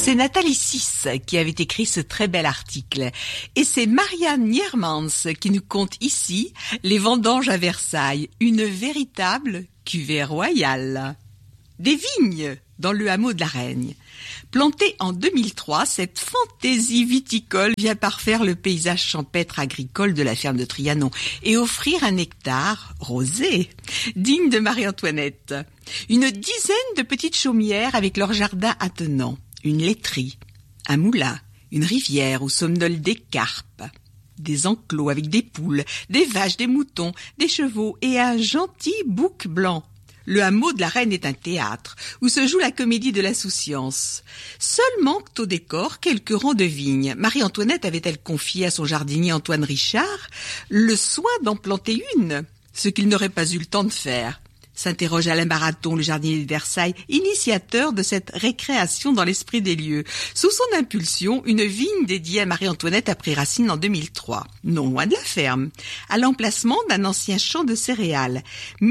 C'est Nathalie Siss qui avait écrit ce très bel article. Et c'est Marianne Niermans qui nous conte ici les vendanges à Versailles, une véritable cuvée royale. Des vignes dans le hameau de la Reine. Plantée en 2003, cette fantaisie viticole vient parfaire le paysage champêtre agricole de la ferme de Trianon et offrir un nectar rosé, digne de Marie-Antoinette. Une dizaine de petites chaumières avec leur jardin attenant, une laiterie, un moulin, une rivière où somnolent des carpes, des enclos avec des poules, des vaches, des moutons, des chevaux et un gentil bouc blanc. Le hameau de la Reine est un théâtre où se joue la comédie de l'insouciance. Seul manquent au décor quelques rangs de vignes. Marie-Antoinette avait-elle confié à son jardinier Antoine Richard le soin d'en planter une, ce qu'il n'aurait pas eu le temps de faire. S'interroge Alain Baraton, le jardinier de Versailles, initiateur de cette récréation dans l'esprit des lieux. Sous son impulsion, une vigne dédiée à Marie-Antoinette a pris racine en 2003, non loin de la ferme, à l'emplacement d'un ancien champ de céréales.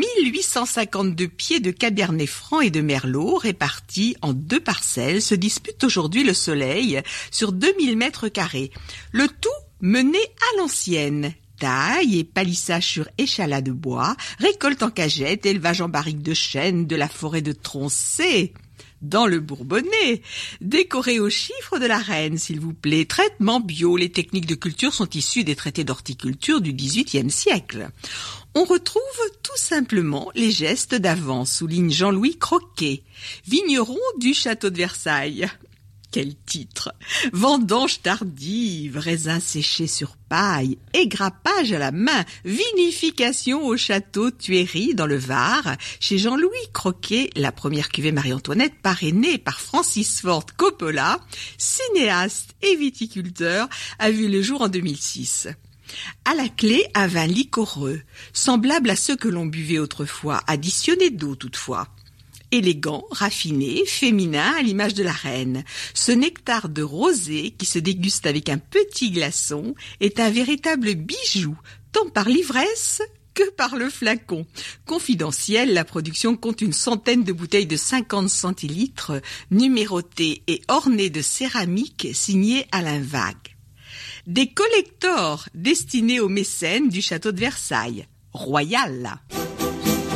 1852 pieds de Cabernet Franc et de Merlot, répartis en 2 parcelles, se disputent aujourd'hui le soleil sur 2000 mètres carrés. Le tout mené à l'ancienne. Taille et palissage sur échalas de bois, récolte en cagette, élevage en barrique de chêne, de la forêt de Troncé, dans le Bourbonnais, décoré aux chiffres de la Reine, s'il vous plaît, traitement bio, les techniques de culture sont issues des traités d'horticulture du XVIIIe siècle. On retrouve tout simplement les gestes d'avant, souligne Jean-Louis Croquet, vigneron du château de Versailles. Quel titre! Vendange tardive, raisins séchés sur paille, égrappage à la main, vinification au château Tuery dans le Var, chez Jean-Louis Croquet, la première cuvée Marie-Antoinette parrainée par Francis Ford Coppola, cinéaste et viticulteur, a vu le jour en 2006. À la clé, un vin liquoreux, semblable à ceux que l'on buvait autrefois, additionné d'eau toutefois. Élégant, raffiné, féminin à l'image de la Reine. Ce nectar de rosée qui se déguste avec un petit glaçon est un véritable bijou, tant par l'ivresse que par le flacon. Confidentiel, la production compte une centaine de bouteilles de 50 centilitres, numérotées et ornées de céramique signées Alain Vague. Des collectors destinés aux mécènes du château de Versailles. Royal.